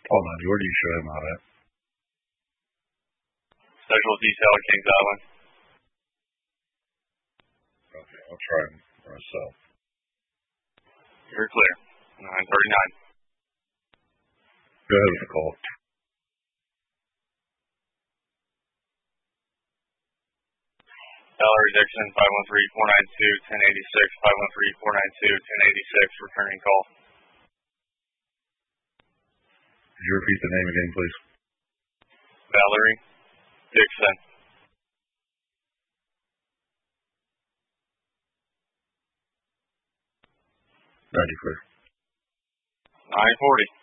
Oh, no, where do you show him out at? Special detail at Kings Island. Okay, I'll try him myself. You're clear. 939. Go ahead with the call. Valerie Dixon, 513-492-1086, 513-492-1086, returning call. Could you repeat the name again, please? Valerie Dixon. 90 clear. 940.